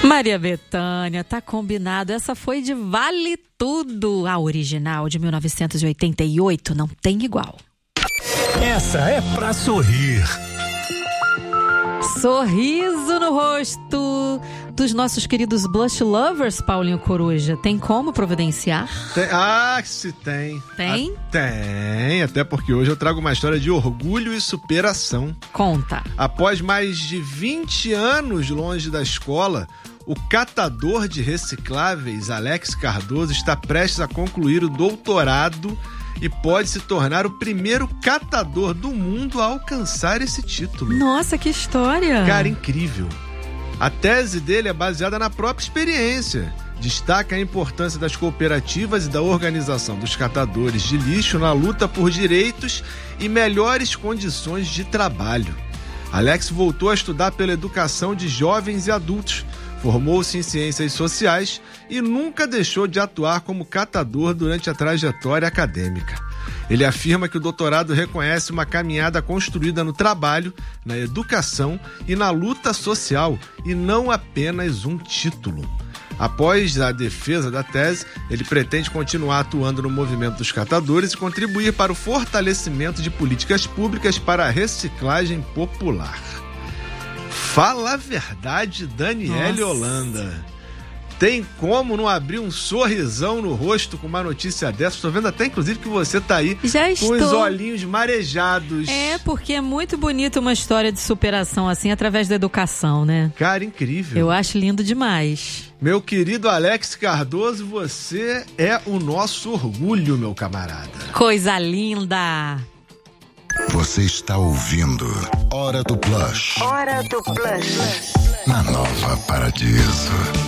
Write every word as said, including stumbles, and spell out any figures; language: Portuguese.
Maria Bethânia, tá combinado. Essa foi de Vale Tudo. A original de mil novecentos e oitenta e oito não tem igual. Essa é pra sorrir. Sorriso no rosto dos nossos queridos Blush Lovers, Paulinho Coruja. Tem como providenciar? Tem, ah, se tem. Tem? Ah, tem, até porque hoje eu trago uma história de orgulho e superação. Conta. Após mais de vinte anos longe da escola, o catador de recicláveis Alex Cardoso está prestes a concluir o doutorado e pode se tornar o primeiro catador do mundo a alcançar esse título. Nossa, que história! Cara, incrível. A tese dele é baseada na própria experiência. Destaca a importância das cooperativas e da organização dos catadores de lixo na luta por direitos e melhores condições de trabalho. Alex voltou a estudar pela educação de jovens e adultos, formou-se em ciências sociais e nunca deixou de atuar como catador durante a trajetória acadêmica. Ele afirma que o doutorado reconhece uma caminhada construída no trabalho, na educação e na luta social, e não apenas um título. Após a defesa da tese, ele pretende continuar atuando no movimento dos catadores e contribuir para o fortalecimento de políticas públicas para a reciclagem popular. Fala a verdade, Daniele Nossa. Holanda. Tem como não abrir um sorrisão no rosto com uma notícia dessa? Estou vendo até, inclusive, que você tá aí Já com os estou. olhinhos marejados. É, porque é muito bonito uma história de superação assim, através da educação, né? Cara, incrível. Eu acho lindo demais. Meu querido Alex Cardoso, você é o nosso orgulho, meu camarada. Coisa linda! Você está ouvindo Hora do Plush. Hora do Plush. Na Nova Paradiso.